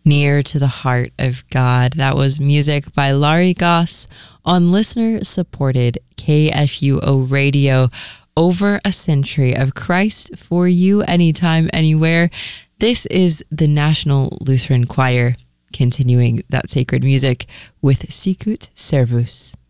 Near to the Heart of God. That was music by Laurie Goss on listener-supported KFUO Radio. Over a century of Christ for you, anytime, anywhere. This is the National Lutheran Choir, continuing that sacred music with Sicut Servus.